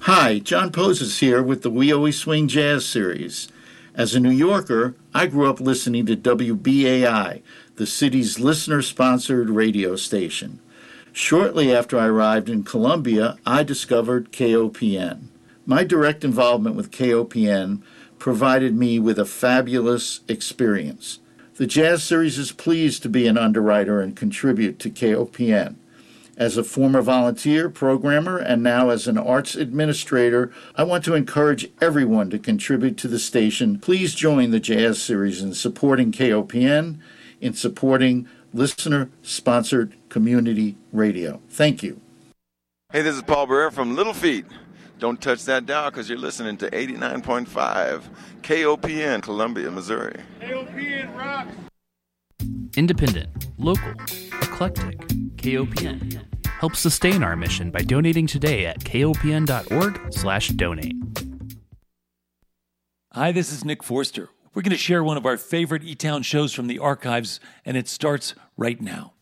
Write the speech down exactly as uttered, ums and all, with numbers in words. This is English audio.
Hi, John Poses here with the We Always Swing Jazz series. As a New Yorker, I grew up listening to W B A I, the city's listener-sponsored radio station. Shortly after I arrived in Columbia, I discovered K O P N. My direct involvement with K O P N provided me with a fabulous experience. The Jazz Series is pleased to be an underwriter and contribute to K O P N. As a former volunteer, programmer, and now as an arts administrator, I want to encourage everyone to contribute to the station. Please join the Jazz Series in supporting K O P N, in supporting listener-sponsored community radio. Thank you. Hey, this is Paul Barrera from Little Feat. Don't touch that dial because you're listening to eighty-nine point five K O P N, Columbia, Missouri. K O P N rocks! Independent, local, eclectic, K O P N. Help sustain our mission by donating today at kopn.org slash donate. Hi, this is Nick Forster. We're going to share one of our favorite E-Town shows from the archives, and it starts right now.